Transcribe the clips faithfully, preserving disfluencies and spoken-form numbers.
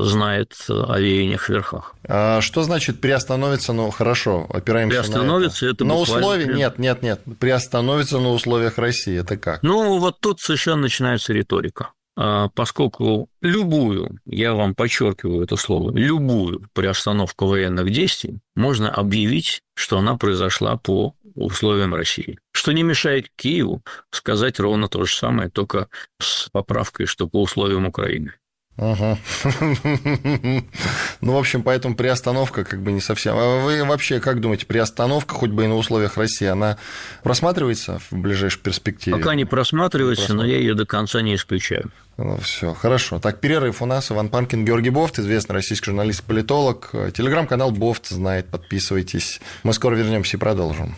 знает о веяниях в верхах. А что значит приостановится? Ну, хорошо, опираемся приостановится, на это. это на буквально... условия? Нет, нет, нет. Приостановится на условиях России. Это как? Ну, вот тут совершенно начинается риторика. Поскольку любую, я вам подчеркиваю это слово, любую приостановку военных действий можно объявить, что она произошла по условиям России. Что не мешает Киеву сказать ровно то же самое, только с поправкой, что по условиям Украины. Ага. Ну, в общем, поэтому приостановка как бы не совсем... А вы вообще как думаете, приостановка, хоть бы и на условиях России, она просматривается в ближайшей перспективе? Пока не просматривается, но я ее до конца не исключаю. Ну, все, хорошо. Так, перерыв у нас. Иван Панкин, Георгий Бофт, известный российский журналист-политолог. Телеграм-канал Бофт знает, подписывайтесь. Мы скоро вернемся и продолжим.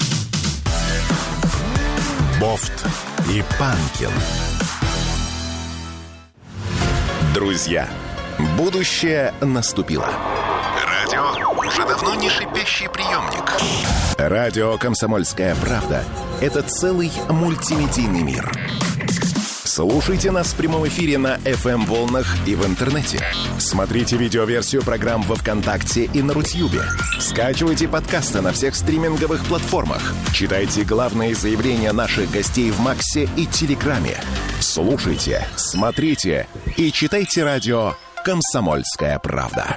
Бофт и Панкин. Друзья, будущее наступило. Радио уже давно не шипящий приемник. Радио «Комсомольская правда» — это целый мультимедийный мир. Слушайте нас в прямом эфире на эф эм-волнах и в интернете. Смотрите видеоверсию программ во ВКонтакте и на Рутьюбе. Скачивайте подкасты на всех стриминговых платформах. Читайте главные заявления наших гостей в Максе и Телеграме. Слушайте, смотрите и читайте радио «Комсомольская правда».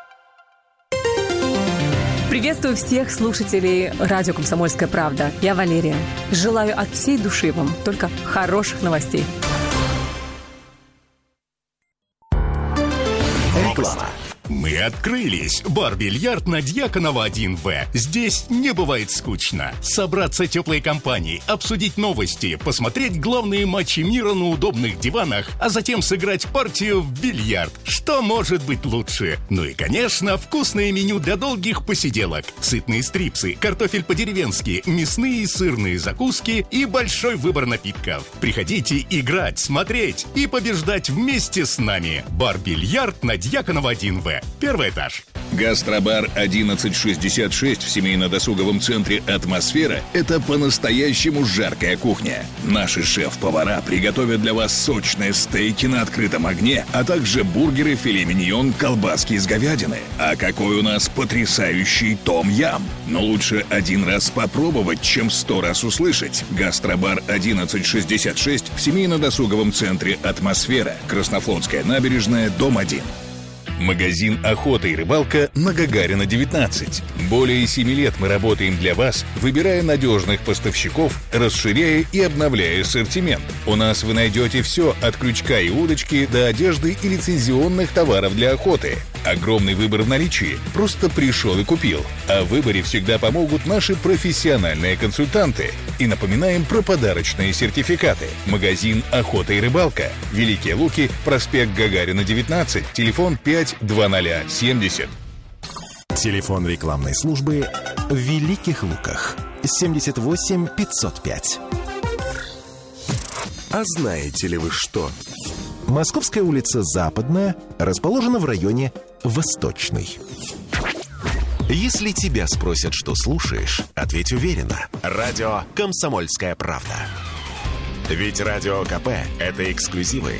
Приветствую всех слушателей радио «Комсомольская правда». Я Валерия. Желаю от всей души вам только хороших новостей. Реклама. Мы открылись. Бар-бильярд на Дьяконова один вэ. Здесь не бывает скучно. Собраться теплой компанией, обсудить новости, посмотреть главные матчи мира на удобных диванах, а затем сыграть партию в бильярд. Что может быть лучше? Ну и, конечно, вкусное меню для долгих посиделок. Сытные стрипсы, картофель по-деревенски, мясные и сырные закуски и большой выбор напитков. Приходите играть, смотреть и побеждать вместе с нами. Бар-бильярд на Дьяконова один вэ. Первый этаж. Гастробар одиннадцать шестьдесят шесть в семейно-досуговом центре «Атмосфера» — это по-настоящему жаркая кухня. Наши шеф-повара приготовят для вас сочные стейки на открытом огне, а также бургеры, филе миньон, колбаски из говядины. А какой у нас потрясающий том-ям! Но лучше один раз попробовать, чем сто раз услышать. Гастробар одиннадцать шестьдесят шесть в семейно-досуговом центре «Атмосфера», Краснофлотская набережная, дом один. Магазин «Охота и рыбалка» на Гагарина, девятнадцать. Более семи лет мы работаем для вас, выбирая надежных поставщиков, расширяя и обновляя ассортимент. У нас вы найдете все от крючка и удочки до одежды и лицензионных товаров для охоты. Огромный выбор в наличии. Просто пришел и купил. О выборе всегда помогут наши профессиональные консультанты. И напоминаем про подарочные сертификаты. Магазин «Охота и рыбалка». Великие Луки, проспект Гагарина, девятнадцать. Телефон пять двадцать семьдесят. Телефон рекламной службы в Великих Луках. семьдесят восемь пятьсот пять. А знаете ли вы что? Московская улица Западная расположена в районе Восточный. Если тебя спросят, что слушаешь, ответь уверенно. Радио «Комсомольская правда». Ведь Радио КП – это эксклюзивы.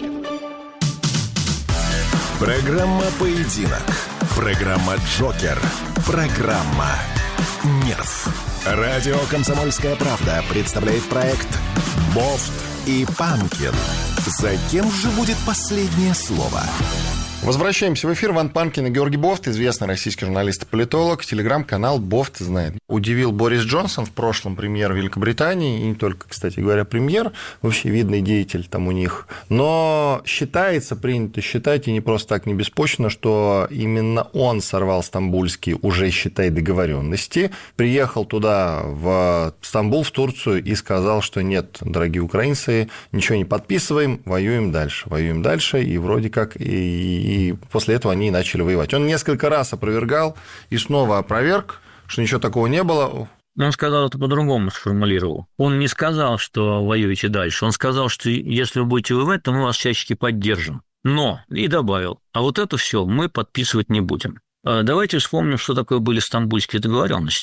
Программа «Поединок». Программа «Джокер». Программа «Нерв». Радио «Комсомольская правда» представляет проект «Бофт и Панкин». За кем же будет последнее слово? Возвращаемся в эфир. Иван Панкин и Георгий Бофт, известный российский журналист и политолог. Телеграм-канал Бофт знает. Удивил Борис Джонсон в прошлом, премьер Великобритании, и не только, кстати говоря, премьер, вообще видный деятель там у них. Но считается, принято считать, и не просто так, не беспочвенно, что именно он сорвал стамбульские, уже считай, договоренности, приехал туда, в Стамбул, в Турцию, и сказал, что нет, дорогие украинцы, ничего не подписываем, воюем дальше, воюем дальше, и вроде как и И после этого они начали воевать. Он несколько раз опровергал и снова опроверг, что ничего такого не было. Он сказал это по-другому, сформулировал. Он не сказал, что воюете дальше. Он сказал, что если вы будете воевать, то мы вас всячески поддержим. Но, и добавил, а вот это все мы подписывать не будем. Давайте вспомним, что такое были стамбульские договоренности.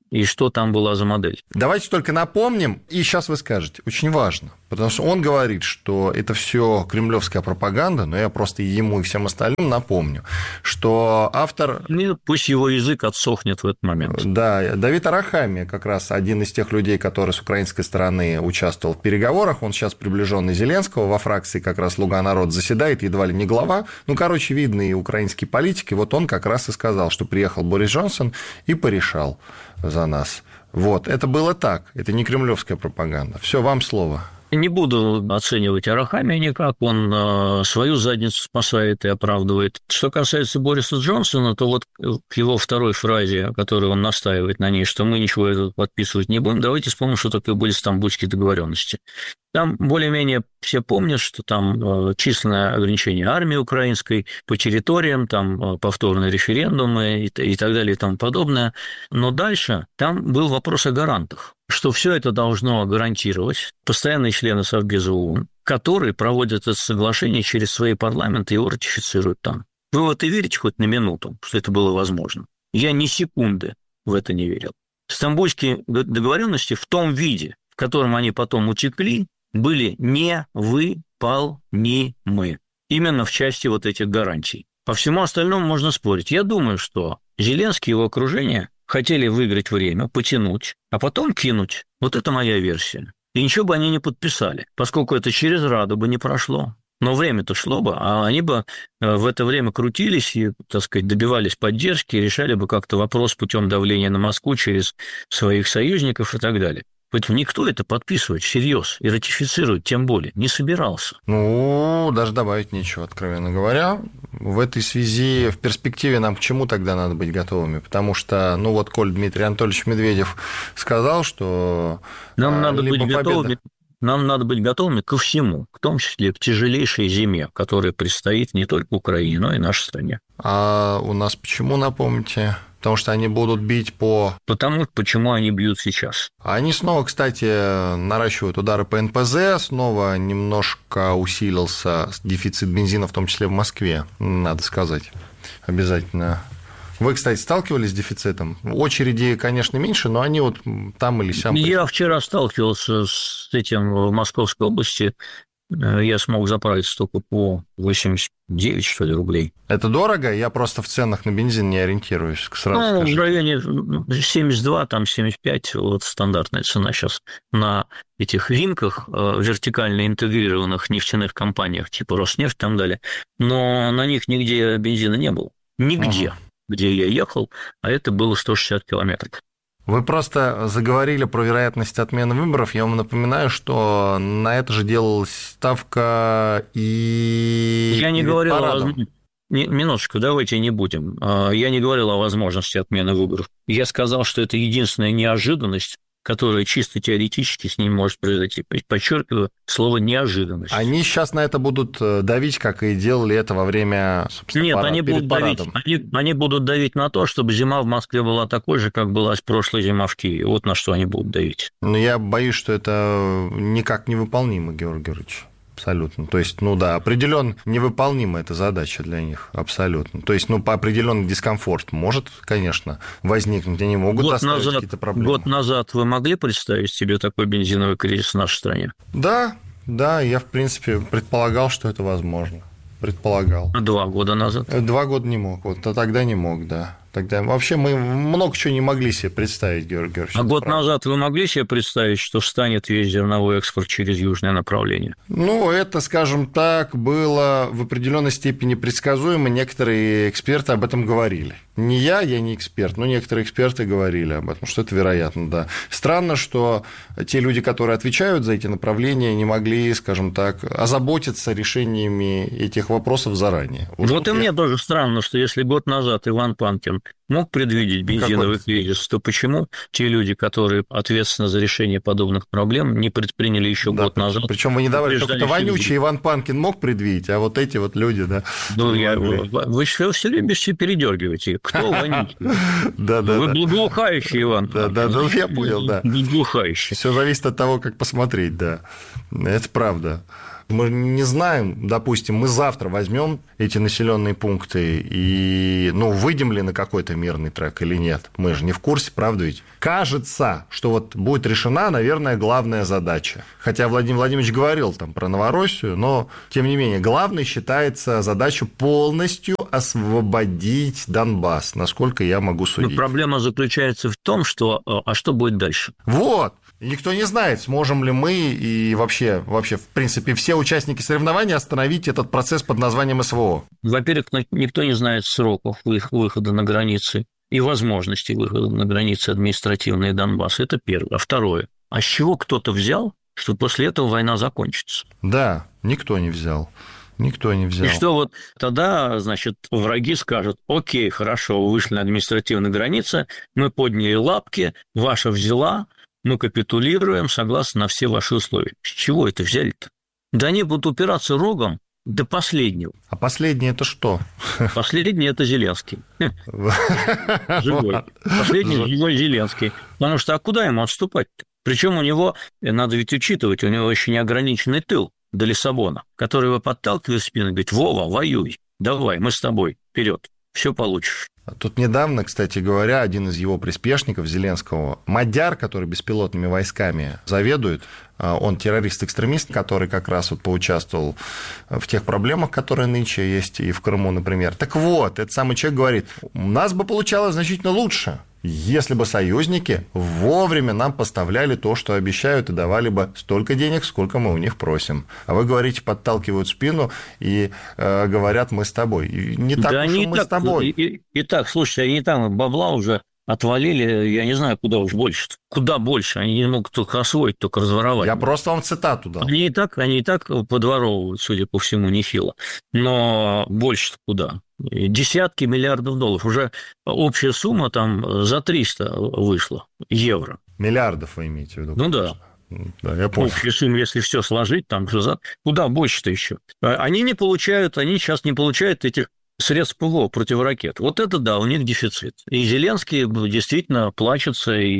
и что там была за модель. Давайте только напомним, и сейчас вы скажете, очень важно, потому что он говорит, что это все кремлевская пропаганда, но я просто ему и всем остальным напомню, что автор... Ну, пусть его язык отсохнет в этот момент. Да, Давид Арахамия, как раз один из тех людей, который с украинской стороны участвовал в переговорах, он сейчас приближенный Зеленского, во фракции как раз «Слуга народ» заседает, едва ли не глава, ну, короче, видный украинский политик, и вот он как раз и сказал, что приехал Борис Джонсон и порешал за нас. Вот, это было так, это не кремлевская пропаганда. Все, вам слово. Не буду оценивать Арахамия никак, он э, свою задницу спасает и оправдывает. Что касается Бориса Джонсона, то вот к его второй фразе, которую он настаивает на ней, что мы ничего этого подписывать не будем, давайте вспомним, что такое были стамбульские договоренности. Там более-менее все помнят, что там численное ограничение армии украинской по территориям, там повторные референдумы и так далее и тому подобное. Но дальше там был вопрос о гарантах, что все это должно гарантировать постоянные члены Совбеза ООН, которые проводят это соглашение через свои парламенты и его ратифицируют там. Вы в это верите хоть на минуту, что это было возможно? Я ни секунды в это не верил. Стамбульские договоренности в том виде, в котором они потом утекли, были невыполнимы именно в части вот этих гарантий. По всему остальному можно спорить. Я думаю, что Зеленский и его окружение хотели выиграть время, потянуть, а потом кинуть. Вот это моя версия. И ничего бы они не подписали, поскольку это через Раду бы не прошло. Но время-то шло бы, а они бы в это время крутились и, так сказать, добивались поддержки, решали бы как-то вопрос путем давления на Москву через своих союзников и так далее. Поэтому никто это подписывать всерьез и ратифицировать тем более не собирался. Ну, даже добавить нечего, откровенно говоря. В этой связи, в перспективе нам к чему тогда надо быть готовыми? Потому что, ну вот, коль Дмитрий Анатольевич Медведев сказал, что... Нам надо быть победа... готовыми... Нам надо быть готовыми ко всему, в том числе к тяжелейшей зиме, которая предстоит не только Украине, но и нашей стране. А у нас почему, напомните? Потому что они будут бить по... Потому почему они бьют сейчас. Они снова, кстати, наращивают удары по эн пэ зэ, снова немножко усилился дефицит бензина, в том числе в Москве, надо сказать, обязательно. Вы, кстати, сталкивались с дефицитом? Очереди, конечно, меньше, но они вот там или сям... Я вчера сталкивался с этим в Московской области. Я смог заправиться только по восемьдесят девять, что ли, рублей. Это дорого? Я просто в ценах на бензин не ориентируюсь. Сразу ну, скажу. В районе семьдесят два, там семьдесят пять, вот стандартная цена сейчас на этих рынках, вертикально интегрированных нефтяных компаниях, типа Роснефть и так далее. Но на них нигде бензина не было. Нигде. Ага. Где я ехал, а это было сто шестьдесят километров. Вы просто заговорили про вероятность отмены выборов. Я вам напоминаю, что на это же делалась ставка и... Я не говорил о... Минуточку, давайте не будем. Я не говорил о возможности отмены выборов. Я сказал, что это единственная неожиданность, которая чисто теоретически с ним может произойти. Подчеркиваю слово «неожиданность». Они сейчас на это будут давить, как и делали это во время, собственно, Нет, парад, они будут давить, они, они будут давить на то, чтобы зима в Москве была такой же, как была прошлая зима в Киеве. Вот на что они будут давить. Но я боюсь, что это никак невыполнимо, Георгий Георгиевич. Абсолютно. То есть, ну да, определенно невыполнима эта задача для них, абсолютно. То есть, ну, по определенный дискомфорт может, конечно, возникнуть, они могут год оставить назад, какие-то проблемы. Год назад вы могли представить себе такой бензиновый кризис в нашей стране? Да, да, я, в принципе, предполагал, что это возможно. Предполагал. Два года назад? Два года не мог, вот, а тогда не мог, да. Тогда вообще мы много чего не могли себе представить, Георгий Георгиевич. А год правда. назад вы могли себе представить, что встанет весь зерновой экспорт через южное направление? Ну, это, скажем так, было в определенной степени предсказуемо. Некоторые эксперты об этом говорили. Не я, я не эксперт, но некоторые эксперты говорили об этом, что это вероятно, да. Странно, что те люди, которые отвечают за эти направления, не могли, скажем так, озаботиться решениями этих вопросов заранее. Вот, вот и я... мне тоже странно, что если год назад Иван Панкин мог предвидеть бензиновый Какой? кризис, то почему те люди, которые ответственны за решение подобных проблем, не предприняли еще да, год назад? Причем вы не давали, только это вонючий Иван Панкин мог предвидеть, а вот эти вот люди, да. Ну, я, вы все, все время все передергиваете. Кто вонючий? Да, да. Вы благоухающий, Иван. Да, да, да, я понял, да. Благоухающий. Все зависит от того, как посмотреть, да. Это правда. Мы не знаем, допустим, мы завтра возьмем эти населенные пункты и, ну, выйдем ли на какой-то мирный трек или нет. Мы же не в курсе, правда ведь? Кажется, что вот будет решена, наверное, главная задача. Хотя Владимир Владимирович говорил там про Новороссию, но, тем не менее, главной считается задача полностью освободить Донбасс, насколько я могу судить. Но проблема заключается в том, что а что будет дальше? Вот. И никто не знает, сможем ли мы и вообще, вообще, в принципе, все участники соревнований остановить этот процесс под названием СВО. Во-первых, никто не знает сроков выхода на границы и возможностей выхода на границы административные Донбасса. Это первое. А второе. А с чего кто-то взял, что после этого война закончится? Да, никто не взял. Никто не взял. И что вот тогда, значит, враги скажут: окей, хорошо, вы вышли на административные границы, мы подняли лапки, ваша взяла, мы капитулируем согласно на все ваши условия. С чего это взяли-то? Да они будут упираться рогом до последнего. А последний – это что? Последний – это Зеленский. Живой. Последний – живой Зеленский. Потому что а куда ему отступать-то? Причем у него, надо ведь учитывать, у него еще неограниченный тыл до Лиссабона, который его подталкивает в спину и говорит: Вова, воюй, давай, мы с тобой, вперед, все получишь. Тут недавно, кстати говоря, один из его приспешников, Зеленского, Мадяр, который беспилотными войсками заведует, он террорист-экстремист, который как раз вот поучаствовал в тех проблемах, которые нынче есть и в Крыму, например. Так вот, этот самый человек говорит: у нас бы получалось значительно лучше, если бы союзники вовремя нам поставляли то, что обещают, и давали бы столько денег, сколько мы у них просим. А вы говорите, подталкивают в спину и э, говорят: мы с тобой. И не так да уж и мы так, с тобой. И, и, и так, слушайте, они там бабла уже отвалили, я не знаю, куда уж больше. Куда больше? Они не могут только освоить, только разворовать. Я просто вам цитату дал. Они и так, они и так подворовывают, судя по всему, нехило. Но больше-то куда? Десятки миллиардов долларов. Уже общая сумма там за триста вышла евро. Миллиардов вы имеете в виду? Ну да. Да, я понял. Общую сумму, если все сложить, там куда больше-то еще? Они не получают, они сейчас не получают этих средств ПВО, противоракет. Вот это, да, у них дефицит. И Зеленский действительно плачется и,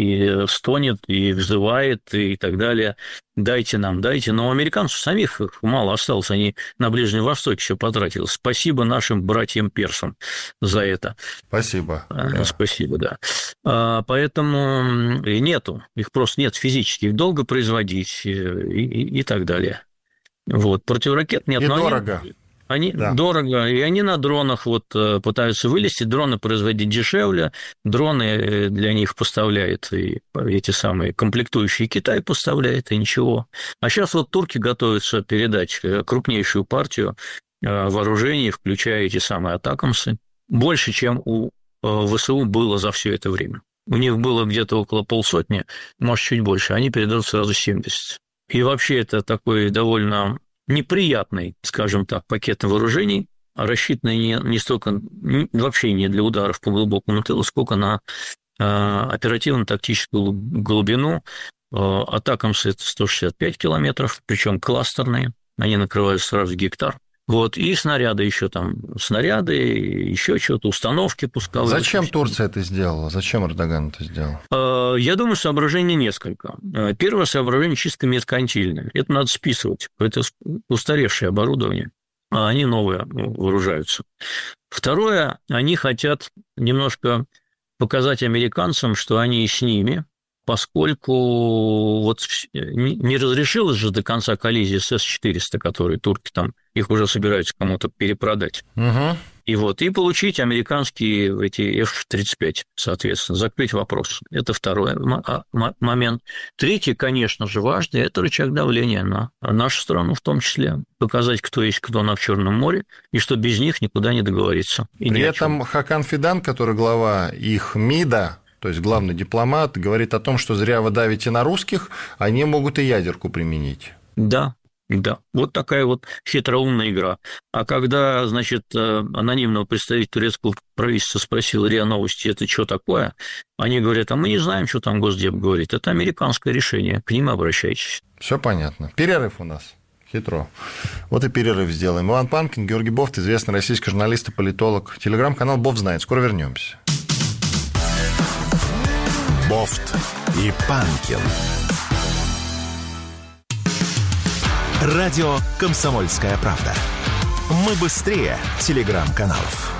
и стонет, и взывает, и так далее. Дайте нам, дайте. Но у американцев самих мало осталось. Они на Ближнем Востоке все потратили. Спасибо нашим братьям-персам за это. Спасибо. А, да. Спасибо, да. А, поэтому и нету. Их просто нет физически. Их долго производить и, и, и так далее. Вот. Противоракет нет. И но дорого. Они... Они да. дорого, и они на дронах вот пытаются вылезти, дроны производить дешевле, дроны для них поставляет и эти самые комплектующие Китай поставляет, и ничего. А сейчас вот турки готовятся передать крупнейшую партию вооружений, включая эти самые атакамсы, больше, чем у ВСУ было за все это время. У них было где-то около полсотни, может, чуть больше, они передадут сразу семьдесят. И вообще это такой довольно... неприятный, скажем так, пакет вооружений, рассчитанный не, не столько, не, вообще не для ударов по глубокому тылу, сколько на э, оперативно-тактическую глубину. Э, атакамсы – это сто шестьдесят пять километров, причем кластерные, они накрывают сразу гектар. Вот, и снаряды еще там, снаряды, еще что-то, установки пусковые. Зачем Турция это сделала? Зачем Эрдоган это сделал? Я думаю, соображений несколько. Первое соображение чисто меркантильное. Это надо списывать. Это устаревшее оборудование, а они новые вооружаются. Второе, они хотят немножко показать американцам, что они с ними, поскольку вот не разрешилась же до конца коллизия с эс четыреста, которые турки там, их уже собираются кому-то перепродать. Угу. И вот, и получить американские эти эф тридцать пять, соответственно, закрыть вопрос. Это второй момент. Третий, конечно же, важный, это рычаг давления на нашу страну в том числе. Показать, кто есть кто на Черном море, и что без них никуда не договориться. И При этом Хакан Фидан, который глава их МИДа, то есть главный дипломат, говорит о том, что зря вы давите на русских, они могут и ядерку применить. Да, да. Вот такая вот хитроумная игра. А когда, значит, анонимного представителя турецкого правительства спросил РИА Новости, это что такое, они говорят: а мы не знаем, что там Госдеп говорит, это американское решение, к ним обращайтесь. Все понятно. Перерыв у нас. Хитро. Вот и перерыв сделаем. Иван Панкин, Георгий Бофт, известный российский журналист и политолог. Телеграм-канал Бофт знает. Скоро вернемся. Бофт и Панкин. Радио «Комсомольская правда». Мы быстрее телеграм-каналов.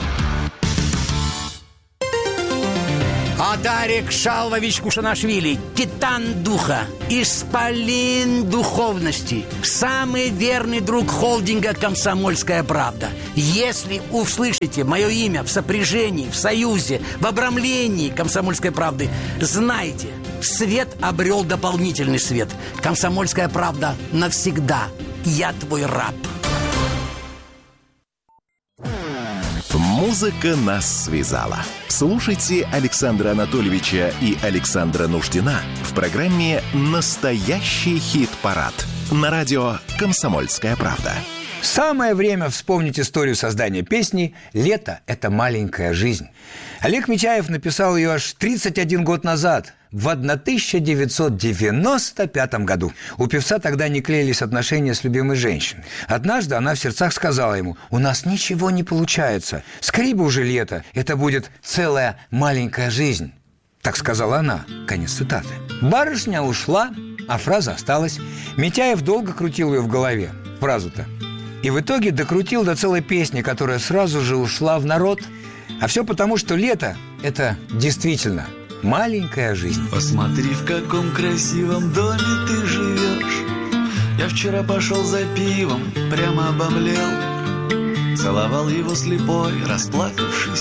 Адарик Шалвович Кушанашвили, титан духа, исполин духовности, самый верный друг холдинга «Комсомольская правда». Если услышите мое имя в сопряжении, в союзе, в обрамлении «Комсомольской правды», знайте, свет обрел дополнительный свет. «Комсомольская правда» навсегда. Я твой раб. Музыка нас связала. Слушайте Александра Анатольевича и Александра Нуждина в программе «Настоящий хит-парад» на радио «Комсомольская правда». Самое время вспомнить историю создания песни «Лето – это маленькая жизнь». Олег Митяев написал ее аж тридцать один год назад, в тысяча девятьсот девяносто пятом году. У певца тогда не клеились отношения с любимой женщиной. Однажды она в сердцах сказала ему: «У нас ничего не получается. Скорей бы уже лето. Это будет целая маленькая жизнь». Так сказала она. Конец цитаты. Барышня ушла, а фраза осталась. Митяев долго крутил ее в голове. Фразу-то. И в итоге докрутил до целой песни, которая сразу же ушла в народ. А все потому, что лето – это действительно маленькая жизнь. Посмотри, в каком красивом доме ты живешь. Я вчера пошел за пивом, прямо обомлел. Целовал его слепой, расплакавшийся